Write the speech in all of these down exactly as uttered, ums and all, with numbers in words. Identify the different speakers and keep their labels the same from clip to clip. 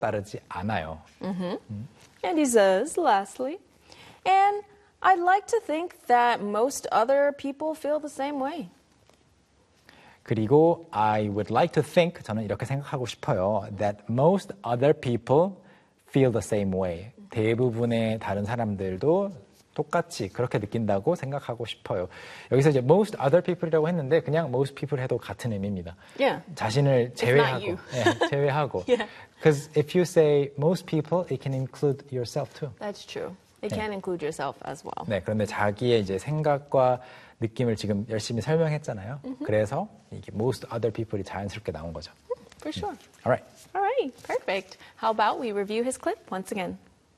Speaker 1: 따르지 않아요.
Speaker 2: Mm-hmm. Mm. And he says, lastly, and I'd like to think that most other people feel the same way.
Speaker 1: 그리고 I would like to think, 저는 이렇게 생각하고 싶어요. That most other people feel the same way. 대부분의 다른 사람들도 똑같이 그렇게 느낀다고 생각하고 싶어요. 여기서 이제 most other people이라고 했는데 그냥 most people 해도 같은 의미입니다.
Speaker 2: Yeah.
Speaker 1: 자신을 제외하고. 네, 제외하고.
Speaker 2: Yeah.
Speaker 1: Because if you say most people, it can include yourself too.
Speaker 2: That's true. It
Speaker 1: 네.
Speaker 2: can include yourself as well.
Speaker 1: 네, 그런데 자기의 이제 생각과 느낌을 지금 열심히 설명했잖아요. Mm-hmm. 그래서 이게 most other people이 자연스럽게 나온 거죠.
Speaker 2: For sure.
Speaker 1: All right.
Speaker 2: All right. Perfect. How about we review his clip once again?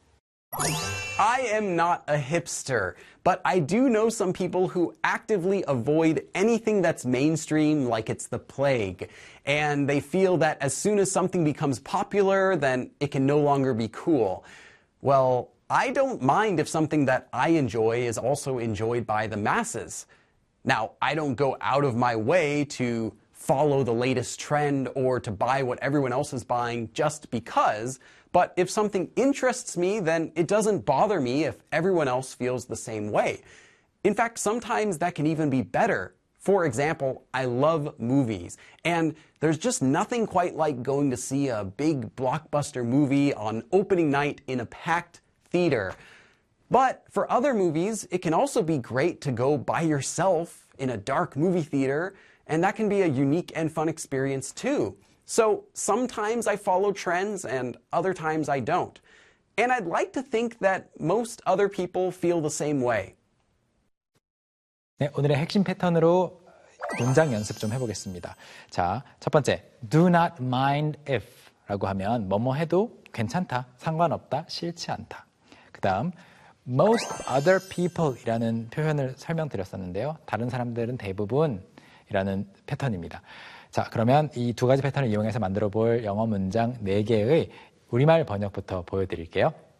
Speaker 3: I am not a hipster, but I do know some people who actively avoid anything that's mainstream like it's the plague. And they feel that as soon as something becomes popular, then it can no longer be cool. Well, I don't mind if something that I enjoy is also enjoyed by the masses. Now, I don't go out of my way to follow the latest trend or to buy what everyone else is buying just because, but if something interests me, then it doesn't bother me if everyone else feels the same way. In fact, sometimes that can even be better. For example, I love movies, and there's just nothing quite like going to see a big blockbuster movie on opening night in a packed theater. But for other movies, it can also be great to go by yourself in a dark movie theater, and that can be a unique and fun experience too. So sometimes I follow trends and other times I don't. And I'd like to think that most other people feel the same way.
Speaker 1: 네, 오늘의 핵심 패턴으로 문장 연습 좀 해보겠습니다. 자, 첫 번째, do not mind if 라고 하면 뭐뭐 해도 괜찮다, 상관없다, 싫지 않다. 그 다음, most other people 이라는 표현을 설명드렸었는데요. 다른 사람들은 대부분 이라는 패턴입니다. 자, 그러면 이 두 가지 패턴을 이용해서 만들어 볼 영어 문장 네 개의 우리말 번역부터 보여드릴게요.